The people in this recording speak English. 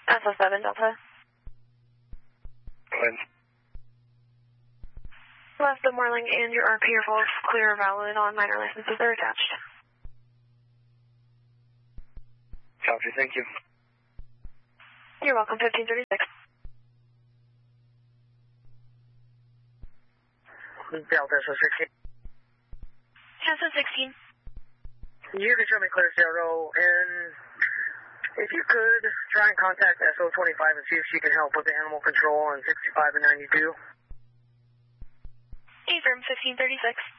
SO7 Delta. Go ahead. Left the Marling and your RP are both clear or valid on minor licenses are attached. Copy, thank you. You're welcome, 1536. Delta SO16. SO16. You can show me clear CRO, and if you could, try and contact SO25 and see if she can help with the animal control on 65 and 92. Affirm, 1536.